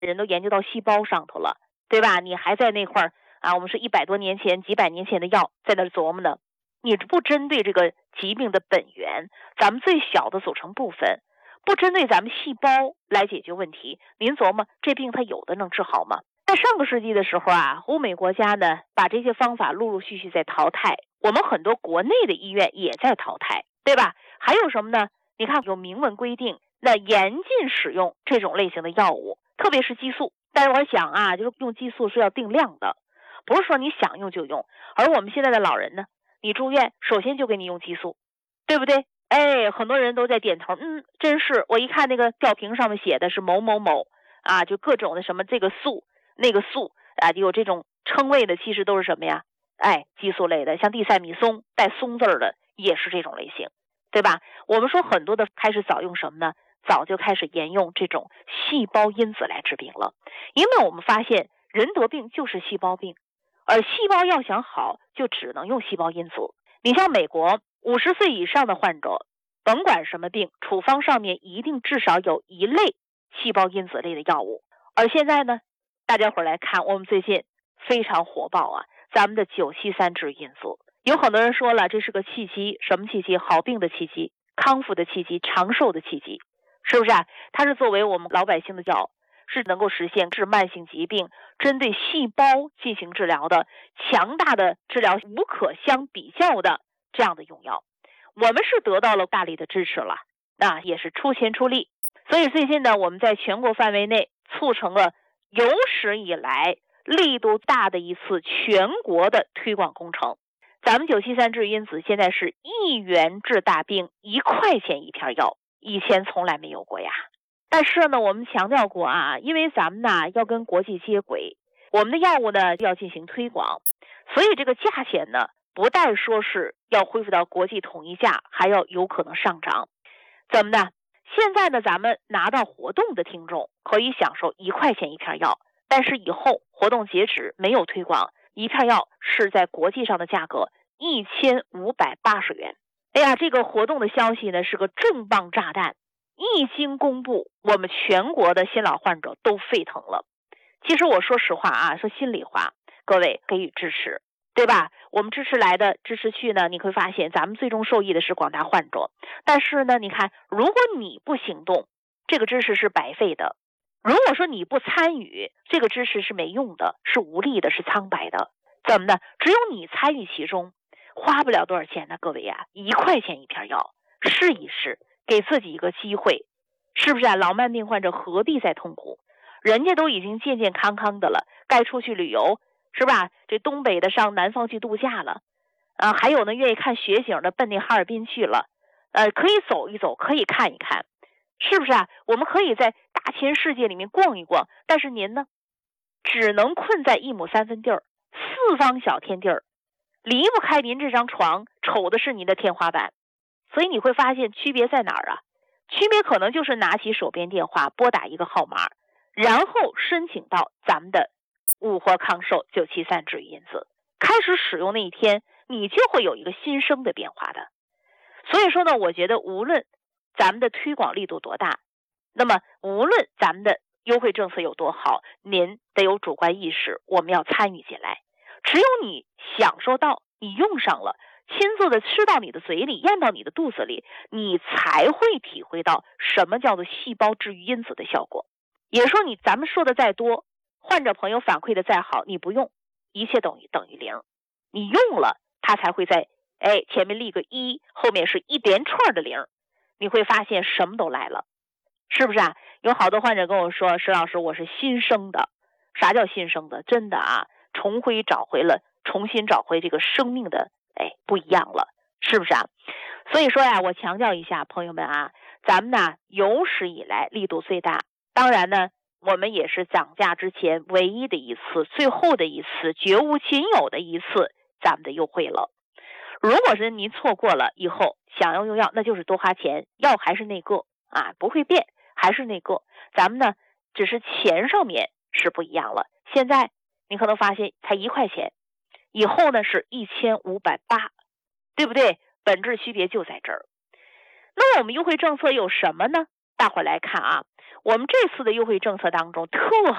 人都研究到细胞上头了，对吧？你还在那块儿啊，我们说100多年前、几百年前的药在那琢磨呢，你不针对这个疾病的本源，咱们最小的组成部分，不针对咱们细胞来解决问题，您琢磨这病它有的能治好吗？在上个世纪的时候啊，欧美国家呢把这些方法陆陆续续在淘汰，我们很多国内的医院也在淘汰，对吧？还有什么呢？你看有明文规定，那严禁使用这种类型的药物，特别是激素。但是我想啊，就是用激素是要定量的，不是说你想用就用。而我们现在的老人呢，你住院首先就给你用激素，对不对？很多人都在点头，真是。我一看那个吊瓶上面写的是某某某啊，就各种的什么这个素那个素啊，有这种称谓的，其实都是什么呀？激素类的，像地塞米松带松字的也是这种类型，对吧？我们说很多的开始早用什么呢？早就开始沿用这种细胞因子来治病了，因为我们发现人得病就是细胞病，而细胞要想好就只能用细胞因子。你像美国50岁以上的患者，甭管什么病，处方上面一定至少有一类细胞因子类的药物。而现在呢，大家伙来看，我们最近非常火爆啊，咱们的973治愈因子，有很多人说了，这是个契机，什么契机？好病的契机，康复的契机，长寿的契机，是不是啊？它是作为我们老百姓的药，是能够实现治慢性疾病、针对细胞进行治疗的强大的治疗，无可相比较的这样的用药。我们是得到了大力的支持了，那也是出钱出力。所以最近呢，我们在全国范围内促成了有史以来力度大的一次全国的推广工程。咱们973治愈因子现在是1元治大病，1块钱一片药，以前从来没有过呀。但是呢，我们强调过啊，因为咱们呢要跟国际接轨，我们的药物呢要进行推广，所以这个价钱呢不但说是要恢复到国际统一价，还要有可能上涨。怎么呢？现在呢，咱们拿到活动的听众可以享受1块钱一片药，但是以后活动截止没有推广，一片药是在国际上的价格1580元。哎呀，这个活动的消息呢是个重磅炸弹，一经公布，我们全国的新老患者都沸腾了。其实我说实话啊，说心里话，各位给予支持，对吧？我们支持来的支持去呢，你会发现咱们最终受益的是广大患者。但是呢，你看，如果你不行动，这个支持是白费的；如果说你不参与，这个支持是没用的，是无力的，是苍白的。怎么呢？只有你参与其中，花不了多少钱呢，各位啊，1块钱一片药，试一试，给自己一个机会，是不是啊？老慢病患者何必再痛苦？人家都已经健健康康的了，该出去旅游，是吧？这东北的上南方去度假了，还有呢，愿意看雪景的奔那哈尔滨去了，可以走一走，可以看一看，是不是啊？我们可以在大千世界里面逛一逛，但是您呢，只能困在1亩3分地儿，4方小天地儿，离不开您这张床，瞅的是您的天花板。所以你会发现区别在哪儿啊？区别可能就是拿起手边电话，拨打一个号码，然后申请到咱们的物活康寿973治愈因子，开始使用那一天，你就会有一个新生的变化的。所以说呢，我觉得无论咱们的推广力度多大，那么无论咱们的优惠政策有多好，您得有主观意识，我们要参与进来。只有你享受到，你用上了，亲自的吃到你的嘴里，咽到你的肚子里，你才会体会到什么叫做细胞治愈因子的效果。也说咱们说的再多，患者朋友反馈的再好，你不用，一切等于0。你用了，它才会在前面立个1，后面是一连串的0，你会发现什么都来了，是不是啊？有好多患者跟我说，石老师，我是新生的。啥叫新生的？真的啊，重新找回这个生命的不一样了，是不是啊？所以说呀，我强调一下，朋友们啊，咱们呢有史以来力度最大，当然呢，我们也是涨价之前唯一的一次、最后的一次、绝无仅有的一次咱们的优惠了。如果是您错过了，以后想要用药，那就是多花钱，药还是那个啊，不会变，还是那个。咱们呢，只是钱上面是不一样了。现在你可能发现才1块钱，以后呢是1580，对不对？本质区别就在这儿。那我们优惠政策有什么呢？大伙儿来看啊， 我们这次的优惠政策当中特